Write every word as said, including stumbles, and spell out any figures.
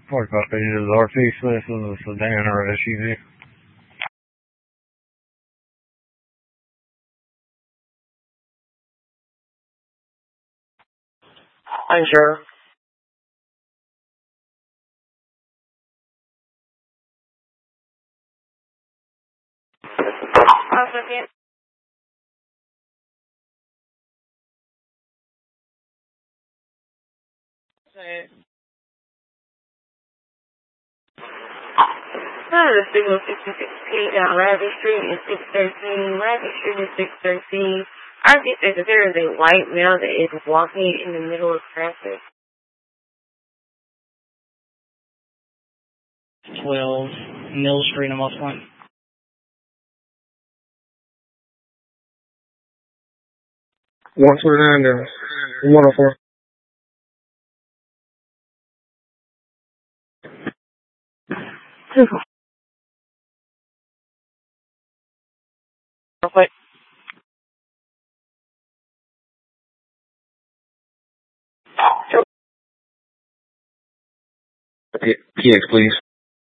forty-five pages R T Smith is a sedan or S U V. Unsure. Also, can't. None of the signal sixty-six P down Rabbit Street and six thirteen. Rabbit Street and six thirteen. I think that there is a white male that is walking in the middle of traffic. twelve Mill Street in West Point. one twenty-nine down. one oh four. What? P X, please.